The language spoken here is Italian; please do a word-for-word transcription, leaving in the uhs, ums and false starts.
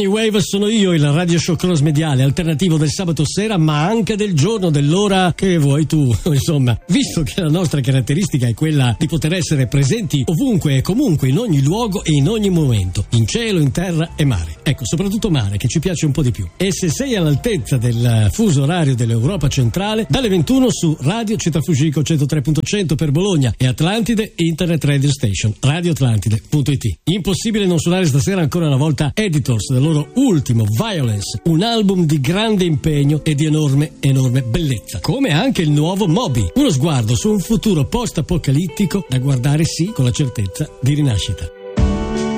Wave sono io, il radio show cross mediale alternativo del sabato sera, ma anche del giorno, dell'ora che vuoi tu. Insomma, visto che la nostra caratteristica è quella di poter essere presenti ovunque e comunque, in ogni luogo e in ogni momento, in cielo, in terra e mare. Ecco, soprattutto mare, che ci piace un po' di più. E se sei all'altezza del fuso orario dell'Europa centrale, dalle ventuno su Radio Città Fujiko centotré punto cento per Bologna e Atlantide Internet Radio Station, radio atlantide punto it. Impossibile non suonare stasera ancora una volta Editors del loro ultimo Violence, un album di grande impegno e di enorme, enorme bellezza, come anche il nuovo Moby, uno sguardo su un futuro post-apocalittico da guardare sì con la certezza di rinascita.